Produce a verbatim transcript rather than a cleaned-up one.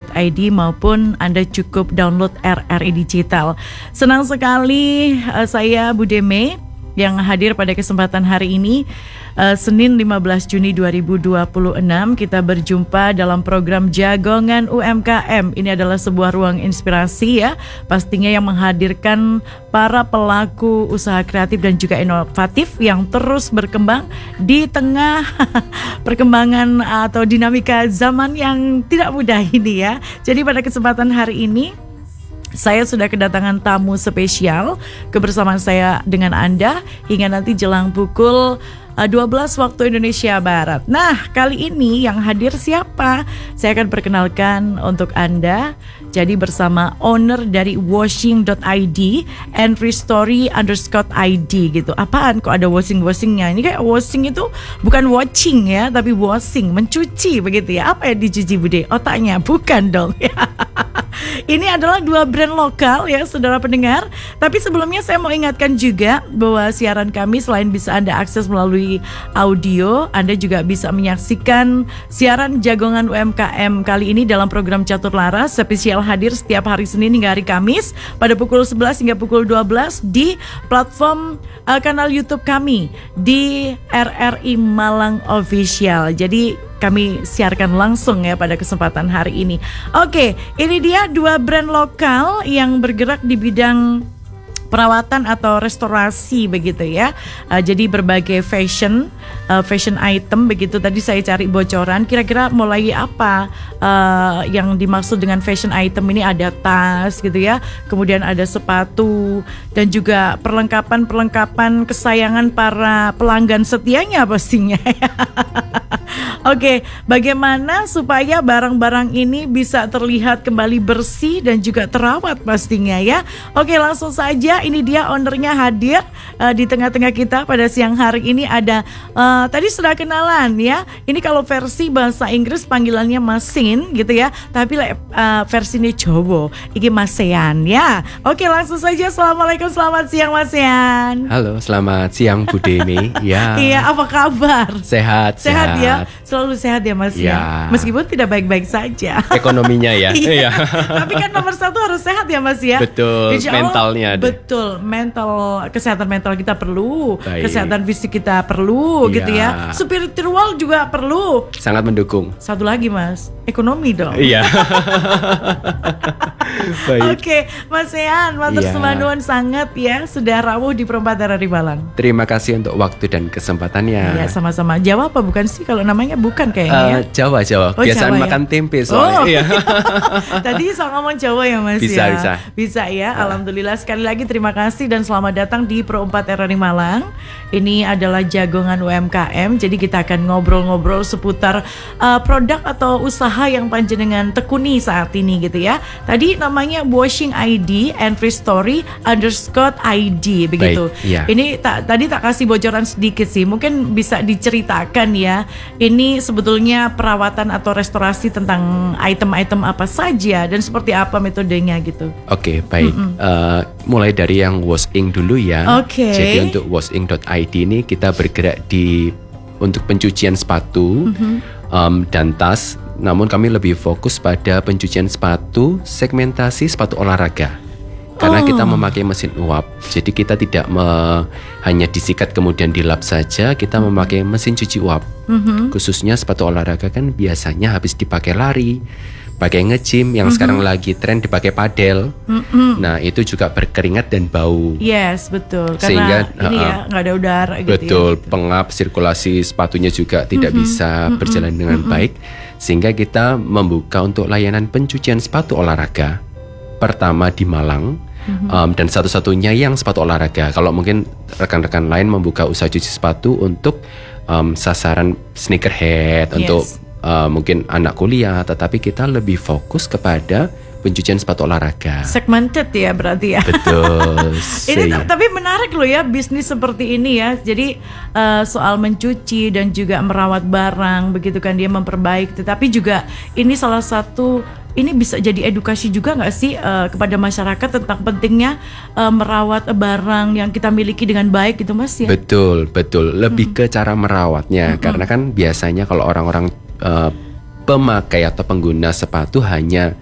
dot i d maupun Anda cukup download R R I Digital. Senang sekali uh, saya Bude Mei yang hadir pada kesempatan hari ini, uh, Senin lima belas Juni dua ribu dua puluh enam. Kita berjumpa dalam program Jagongan U M K M. Ini adalah sebuah ruang inspirasi ya, pastinya yang menghadirkan para pelaku usaha kreatif dan juga inovatif yang terus berkembang di tengah perkembangan atau dinamika zaman yang tidak mudah ini ya. Jadi pada kesempatan hari ini saya sudah kedatangan tamu spesial. Kebersamaan saya dengan Anda hingga nanti jelang pukul dua belas waktu Indonesia Barat. Nah, kali ini yang hadir siapa? Saya akan perkenalkan untuk Anda. Jadi bersama owner dari washing dot i d, entry story underscore id gitu. Apaan kok ada washing-washingnya? Ini kayak washing itu bukan watching ya, tapi washing, mencuci begitu ya. Apa yang dicuci Bude? Otaknya? Bukan dong. Ini adalah dua brand lokal ya saudara pendengar. Tapi sebelumnya saya mau ingatkan juga bahwa siaran kami selain bisa Anda akses melalui audio, Anda juga bisa menyaksikan siaran Jagongan U M K M kali ini dalam program Catur Laras, spesial hadir setiap hari Senin hingga hari Kamis pada pukul sebelas hingga pukul dua belas di platform uh, kanal YouTube kami di R R I Malang Official. Jadi kami siarkan langsung ya pada kesempatan hari ini. Oke, ini dia dua brand lokal yang bergerak di bidang perawatan atau restorasi begitu ya. Uh, jadi berbagai fashion, uh, fashion item begitu. Tadi saya cari bocoran. Kira-kira mulai apa uh, yang dimaksud dengan fashion item ini? Ada tas gitu ya. Kemudian ada sepatu dan juga perlengkapan-perlengkapan kesayangan para pelanggan setianya pastinya. Oke, bagaimana supaya barang-barang ini bisa terlihat kembali bersih dan juga terawat pastinya ya. Oke, langsung saja ini dia ownernya hadir uh, di tengah-tengah kita pada siang hari ini. Ada uh, tadi sudah kenalan ya. Ini kalau versi bahasa Inggris panggilannya Masin gitu ya. Tapi uh, versinya Jawa iki Masean ya. Oke, langsung saja. Assalamualaikum, selamat siang Mas Yan. Halo, selamat siang Bude Mei. Ya. Iya, apa kabar? Sehat, sehat. Sehat ya. Selalu sehat ya Mas ya. Ya. Meskipun tidak baik-baik saja. Ekonominya ya. Iya. Tapi kan nomor satu harus sehat ya Mas ya. Betul. Insya Allah, mentalnya ada. Betul. Mental, kesehatan mental kita perlu. Baik. Kesehatan fisik kita perlu ya. gitu ya. Spiritual juga perlu. Sangat mendukung. Satu lagi Mas, ekonomi dong. Iya. Oke, okay, Mas Yan, matur ya. Semanuan sangat ya sudah rawuh di Perempat R R I Malang. Terima kasih untuk waktu dan kesempatannya. Ya, sama-sama. Jawa apa bukan sih kalau namanya? Bukan kayaknya uh, ya. Jawa, Jawa. Oh, Biasaan Jawa, makan ya? tempe soalnya. Oh. Iya. Tadi saya ngomong Jawa ya Mas bisa, ya. Bisa, bisa. ya. Alhamdulillah sekali lagi terima kasih dan selamat datang di Pro empat R R I Malang. Ini adalah Jagongan U M K M. Jadi kita akan ngobrol-ngobrol seputar uh, produk atau usaha yang panjenengan tekuni saat ini gitu ya. Tadi namanya washing I D, entry story underscore I D begitu. Baik, iya. Ini tak, tadi tak kasih bocoran sedikit sih. Mungkin bisa diceritakan ya. Ini sebetulnya perawatan atau restorasi tentang item-item apa saja dan seperti apa metodenya gitu. Oke, okay, baik. Uh, mulai dari yang washing dulu ya. Oke. Okay. Jadi untuk washing dot i d ini kita bergerak di untuk pencucian sepatu mm-hmm. um, dan tas. Namun kami lebih fokus pada pencucian sepatu, segmentasi sepatu olahraga. Karena oh. kita memakai mesin uap, jadi kita tidak me, hanya disikat kemudian dilap saja, kita memakai mesin cuci uap. Mm-hmm. Khususnya sepatu olahraga kan biasanya habis dipakai lari, pakai nge-gym, yang mm-hmm. sekarang lagi tren dipakai padel. Mm-hmm. Nah itu juga berkeringat dan bau. Yes, betul. Karena sehingga ini uh, ya nggak ada udara gitu. Betul, ya, gitu. Pengap, sirkulasi sepatunya juga tidak mm-hmm. bisa mm-hmm. berjalan dengan mm-hmm. baik. Sehingga kita membuka untuk layanan pencucian sepatu olahraga pertama di Malang. Mm-hmm. um, dan satu-satunya yang sepatu olahraga. Kalau mungkin rekan-rekan lain membuka usaha cuci sepatu untuk um, sasaran sneakerhead, yes. untuk uh, mungkin anak kuliah, tetapi kita lebih fokus kepada pencucian sepatu olahraga. Segmented ya berarti ya. Betul. Ini t- tapi menarik loh ya bisnis seperti ini ya. Jadi uh, soal mencuci dan juga merawat barang begitu kan, dia memperbaiki. Tetapi juga ini salah satu, ini bisa jadi edukasi juga nggak sih uh, kepada masyarakat tentang pentingnya uh, merawat barang yang kita miliki dengan baik gitu Mas ya? Betul, betul. Lebih hmm. ke cara merawatnya. Hmm. Karena kan biasanya kalau orang-orang uh, pemakai atau pengguna sepatu hanya